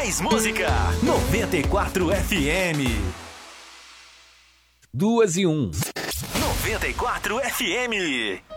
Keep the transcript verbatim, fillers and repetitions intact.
Mais música. noventa e quatro F M. Duas e um. noventa e quatro F M.